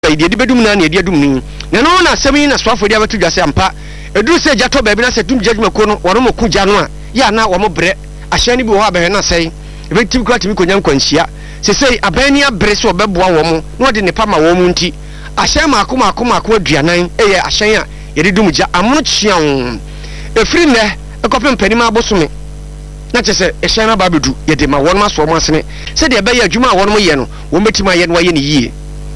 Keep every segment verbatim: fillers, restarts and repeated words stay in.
de de bedum na na de adum ni na no na asɛm yi na soafo de abetu dwase ampa eduru se gyato baabi na se tum judgment ko no wɔno mo ku gya no a ya na wɔn brɛ ahyɛn ni bi wɔ abɛhɛ na sɛn ebetim kwa timi konya nkwanhyia se sei aban ni abrɛ so ɔbɛboa wɔn no wɔde ne pa ma wɔn nti ahyɛn maako maako maako aduanan ɛyɛ ahyɛn a yɛde dum gya amono kyia wɔn efiri nɛ ekɔpem panima abosome na kyɛ sɛ ɛhyɛn na ba bedu yɛde ma wɔn ma so wɔn asene sɛ de ɛbɛyɛ adwuma a wɔn mo yɛ no wɔn betim ayɛ no ayɛ ne yie.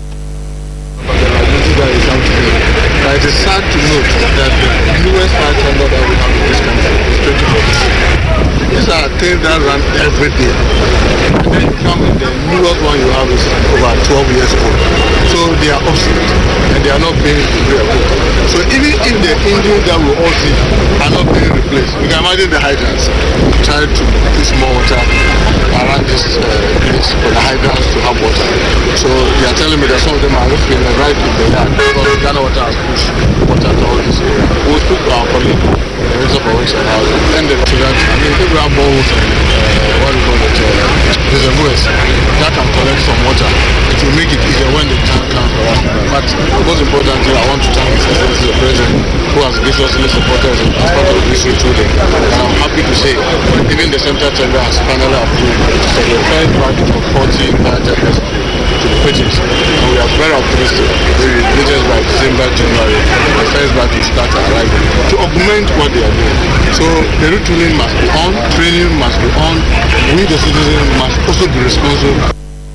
It is sad to note that the newest fight chamber that we have in this country is twenty forty-six. These are things that run every day. And then you come in the newest one you have is over twelve years old. So they are obsolete and they are not being replaced. So even if the engines that we all see are not being replaced, you can imagine the hydrants try to put more water around this uh, place for the hydrants to have water. So they are telling me that some of them are looking right in the yard because Ghana Water has pushed water to all this area. We'll speak to our colleague, the Minister for Works and Housing, and the to that, I mean, if we have balls and uh, what do you call it, uh, reservoirs that can collect some water, it will make it easier when the time comes for us. But most importantly, I want to thank the President who has graciously supported us as part of this including. And I'm happy to say, even the Central Chamber has finally approved the first budget of fourteen budget to the pages. And we are very optimistic. Maybe latest by December, January, the first batch will start arriving to augment what they are doing. So the retooling must be on, training must be on. We the citizens must also be responsible.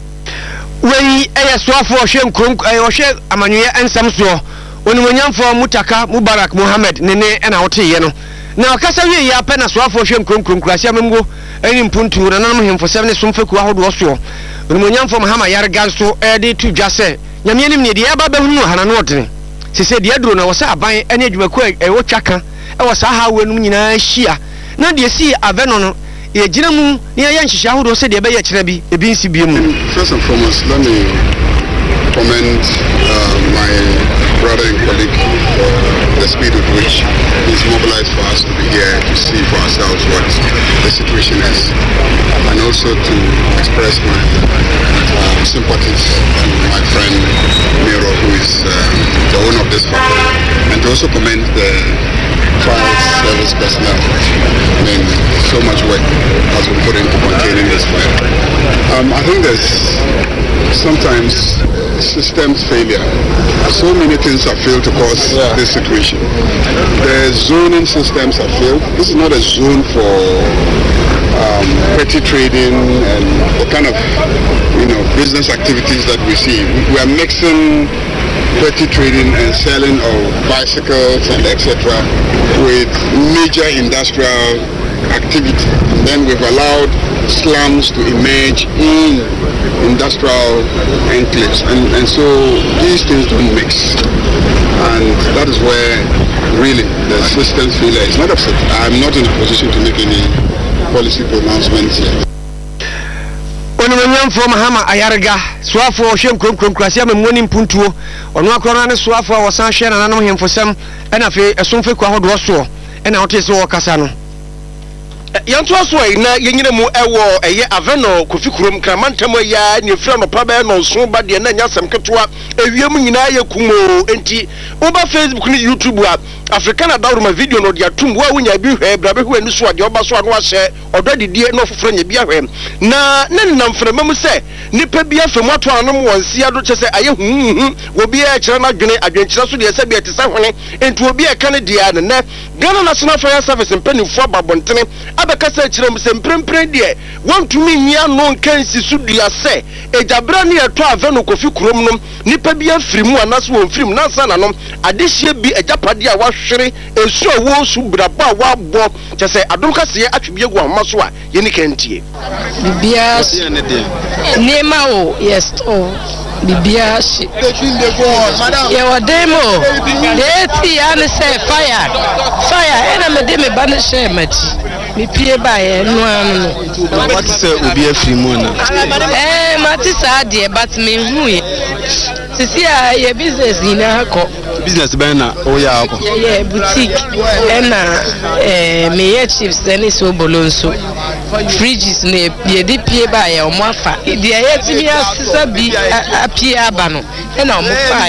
When a swap for Shem Krunk, I was share Amanuya and Samso, when we young for Mutaka, Mubarak, Mohammed, Nene, and Aotiano. Now, Cassavi, ya pen a swap for Shem Krunk, Krasiamungo, and in Puntu, and I'm him for seven Sumfeku also. When we young from Hama Yarganso, Eddie to Jase, Yamin, the Ababanu, Hananotin. She said, the Adrona was a buying any Juaque, a Ochaka, I was a how when Nina Shia. Now, do you see a venom? A gentleman near Yansha who said the Bay Trebi, a B C B M. First and foremost, let me commend uh, my brother and colleague for the speed with which he's mobilized for us to be here to see for ourselves what the situation is, and also to express my uh, sympathies to my friend Miro, who is uh, the owner of this factory, and to also commend the fire service personnel. I mean, so much work has been put into containing this fire. Um, I think there's sometimes systems failure. So many things have failed to cause yeah. this situation. The zoning systems have failed. This is not a zone for um, petty trading and the kind of you know business activities that we see. We are mixing petty trading and selling of bicycles and et cetera with major industrial activity. And then we've allowed slums to emerge in industrial enclaves, and, and so these things don't mix. And that is where really the systems failure is not upset. I'm not in a position to make any policy pronouncements here. When we young from Hama Ayarga, Swafo, Shem Krum Krum Krasia, and winning Puntu, on one corner, Swafo was sunshine, and I know him for some, and a fee, a Sunfe Quahod Rosso, and out is all Casano. Yantuasway, na Yinamo Ewo, a year Aveno, Kofikum, Kramantamo ya, and your friend of Pabano, so bad the Nanyasam Katua, a Yamunaya Kumo, Enti, over Facebook, YouTube, African about my video, no, their tomb, where when you be here, Brabu and Swat, your Baswan was already dear, no friend, you be here. Na, Nenam from Mamu say, Nipabia from what one and Seattle say, I will be a China Guinea against us with the Sabia to Sahone, and to be a Canadian, and Ghana National Fire Service and Penny for Babontene. Abakasa chirem semprempren de want to me nya no kan si sudua se ejabra ne eto aveno kofi kurom nom nipa bia firimu anaso won firim na sa na nom adehye bi ejapade a wahwere esu wo su braba wa bo chese adom kase atwebie gu amaso a ye ni kantie bibia ne ma o yes oh bibia shi ye wa demo de ti ane se fire fire ena me de me ba ne share mati mi pie ba ye no anu what say obi afirimu na eh mati sa de but me hu ye sisi a ye business ni na ko business ba na o ya ko ye boutique ena eh me ye chiefs eni so bolonso fridges na yɛde pie ba yɛ ɔmo afa deɛ yɛtumi asesa bi apie aba no ɛna ɔmo fa